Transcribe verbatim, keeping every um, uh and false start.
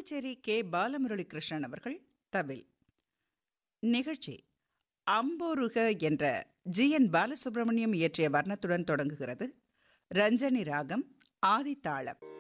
Pondicherry K Balamurali Krishnan அவர்கள் தவில். நிகழ்ச்சி அம்போருக என்ற ஜி என் பாலசுப்ரமணியம் இயற்றிய வர்ணத்துடன் தொடங்குகிறது. ரஞ்சனி ராகம் ஆதித்தாளம்.